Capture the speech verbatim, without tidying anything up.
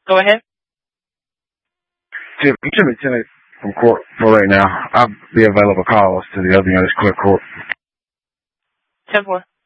Go ahead. Jim, Jimmy Tennant from court for right now. I'll be available calls to the other units, quick court. ten four.